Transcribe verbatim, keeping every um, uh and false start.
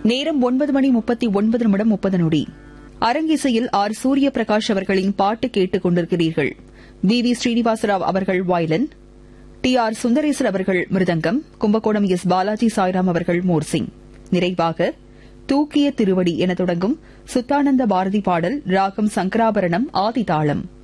நேரம் ஒன்பது மணி முப்பத்தி ஒன்பது நிமிடம் முப்பது நொடி. அரங்கிசையில் ஆர் சூரிய பிரகாஷ் அவர்களின் பாட்டு கேட்டுக் கொண்டிருக்கிறீர்கள். வி வி ஸ்ரீனிவாசராவ் அவர்கள் வயலின், டி ஆர் சுந்தரேசர் அவர்கள் மிருதங்கம், கும்பகோணம் எஸ் பாலாஜி சாய்ராம் அவர்கள் மோர்சிங். நிறைவாக தூக்கிய திருவடி என தொடங்கும் சுத்தானந்த பாரதி பாடல், ராகம் சங்கராபரணம், ஆதிதாளம்.